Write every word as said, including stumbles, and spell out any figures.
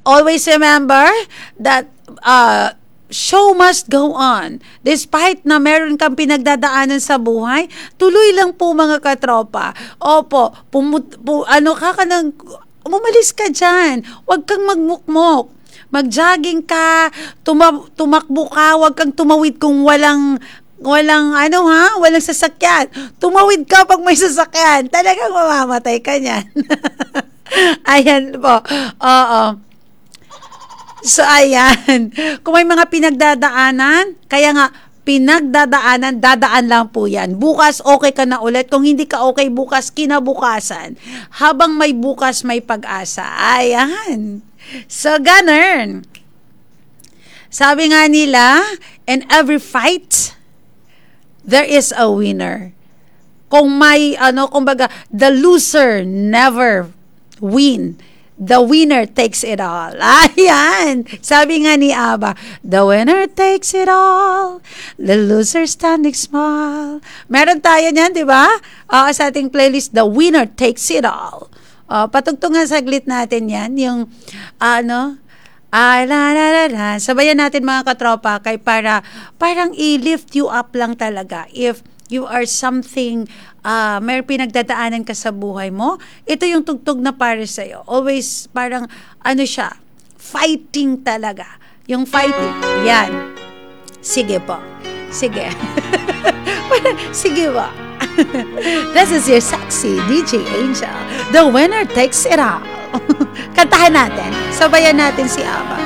always remember that uh, show must go on. Despite na meron kang pinagdadaanan sa buhay, tuloy lang po mga katropa. Opo, pumut, pu, ano ka ka nang, umalis ka dyan. Huwag kang magmukmok. Mag-jogging ka, tuma, tumakbo ka, huwag kang tumawid kung walang walang ano ha, walang sasakyan. Tumawid ka pag may sasakyan. Talagang mamamatay ka niyan. Ayan po. Oo. So, ayan. Kung may mga pinagdadaanan, kaya nga, pinagdadaanan, dadaan lang po yan. Bukas, okay ka na ulit. Kung hindi ka okay bukas, kinabukasan. Habang may bukas, may pag-asa. Ayan. So, ganun. Sabi nga nila, in every fight, there is a winner. Kung may, ano, kumbaga, the loser never win. The winner takes it all. Ayan. Sabi nga ni Abba, the winner takes it all. The loser standing small. Meron tayo niyan, di ba? Uh, sa ating playlist, the winner takes it all. Uh, patugtungan saglit natin yan. Yung, uh, ano, ah, la, la, la, la. Sabayan natin mga katropa kay para, parang i-lift you up lang talaga. If you are something, uh, may pinagdadaanan ka sa buhay mo, ito yung tugtog na para sa'yo. Always parang, ano siya, fighting talaga. Yung fighting, yan. Sige po. Sige. Sige po. This is your sexy D J Angel. The winner takes it all. Kantahan natin. Sabayan natin si Abba.